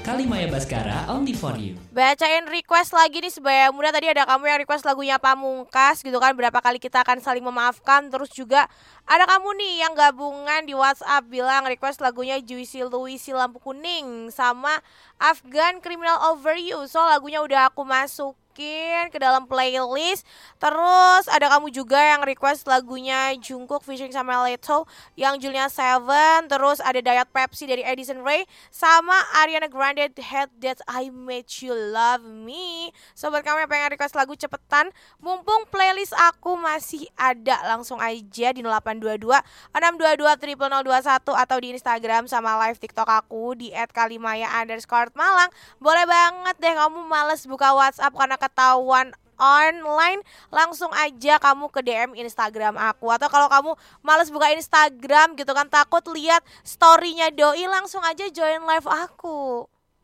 Kalimaya Baskara, only for you. Bacain request lagi nih Sebaya Muda. Tadi ada kamu yang request lagunya Pamungkas gitu kan. Berapa kali kita akan saling memaafkan. Terus juga ada kamu nih yang gabungan di WhatsApp bilang request lagunya Juicy Luisi Lampu Kuning sama Afgan Criminal Over You. So lagunya udah aku masukin ke dalam playlist. Terus ada kamu juga yang request lagunya Jungkook featuring sama Leto yang Julia Seven. Terus ada Diet Pepsi dari Edison Ray sama Ariana Grande Head That I Made You Love Me. Sobat kamu yang pengen request lagu cepetan, mumpung playlist aku masih ada, langsung aja di 0822 622 0021 atau di Instagram sama live TikTok aku di @kalimaya_Malang. Boleh banget deh kamu males buka WhatsApp karena ketahuan online, langsung aja kamu ke DM Instagram aku. Atau kalau kamu males buka Instagram gitu kan, takut lihat story-nya doi, langsung aja join live aku.